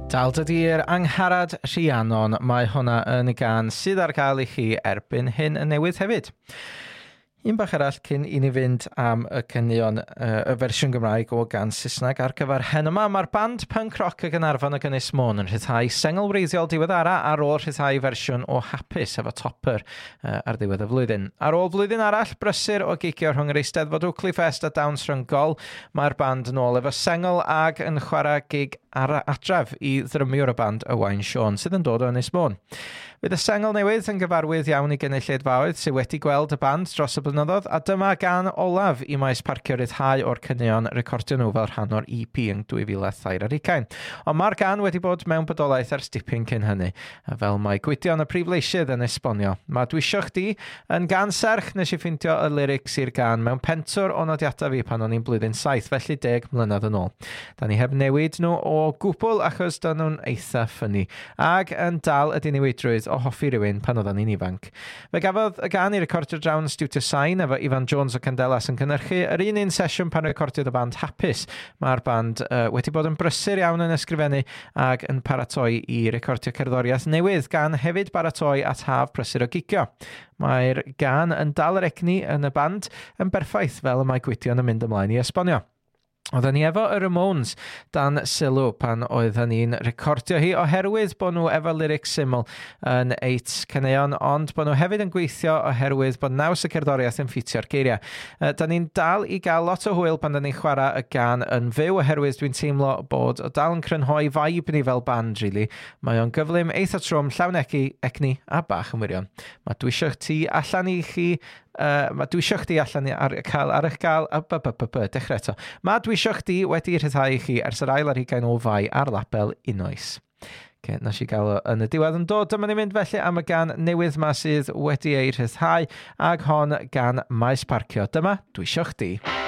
Dal dydi'r Angharad Rhiannon, mae hwnna yn y gan sydd ar gael i chi erbyn hyn yn newydd hefyd. Un bach arall cyn i ni fynd am y cynnion y fersiwn Gymraeg o gan Saesneg ar gyfer hyn yma. Mae'r band punk rock y Gynarfon y Ynys Môn yn rhyddhau sengl wreiddiol diweddara ar ôl rhyddhau fersiwn o Hapus efo Topper ar ddiwedd y flwyddyn. Ar ôl flwyddyn arall, brysur o gigio rhwng yr Eisteddfod Oakley Fest a Dawns Rhyngol, mae'r band yn ôl efo sengl ag yn chwarae gig ar adref i ddrymiwr y band Owain Siôn sydd yn dod o Ynys Môn. Fydd y sengl newydd yn gyfarwydd iawn i gynulleidfaoedd sydd wedi gweld y band dros y blynyddoedd, a dyma gan olaf i maes parcio ryddhau o'r cynnion recordio nhw fel rhan o'r EP yn 2020. Ond mae'r gan wedi bod mewn bodolaeth ers dipyn cyn hynny, fel mae Gwydion y Prifleisydd yn esbonio. Mae Dwisio Chdi yn gan serch nes i ffeindio y lyrics i'r gan mewn pentwr o nodiadau fi pan o'n i'n blwyddyn 7, felly 10 mlynedd yn ôl. Da ni heb newid nhw o gwbl achos da nhw'n eitha ffynnu, ag yn dal y diniweidrwydd o hoffi rhywun pan oedden ni'n ifanc. Fe gafodd y gan i recordio drawn Studio Sign efo Ifan Jones o Candelas yn cynhyrchu yr un sesiwn pan recordiodd y band Hapus. Mae'r band wedi bod yn brysur iawn yn ysgrifennu ag yn paratoi i recordio cerddoriaeth newydd gan hefyd baratoi at haf prysur o gigio. Mae'r gan yn dal yr egni yn y band yn berffaith fel y mae Gwydion yn mynd ymlaen i esbonio. Oedden ni efo y Ramones dan sylw pan oedden ni'n recordio hi oherwydd bod nhw efo lyrics syml yn 8 caneuon, ond bod nhw hefyd yn gweithio oherwydd bod naws y cerddoriaeth yn ffitio'r geiriau. Da ni'n dal i gael lot o hwyl pan da ni'n chwarae y gan yn fyw oherwydd dwi'n teimlo bod o dal yn crynhoi vibe ni fel band, really. Mae o'n gyflym eitha trwm, llawn egni a bach yn wirion. Mae Dwisio Chdi allan i chi Mae Dwisio Chdi allan ar eich gael dechrau eto. Mae Dwisio Chdi wedi rhyddhau i chi ers yr ail ar 20 o Fai ar label Unoes. Nes i gael yn y diwedd yn dod. Dyma ni'n mynd felly am y gan newydd ma sydd wedi ei rhyddhau ag hon gan Maes Parcio. Dyma Dwisio Chdi.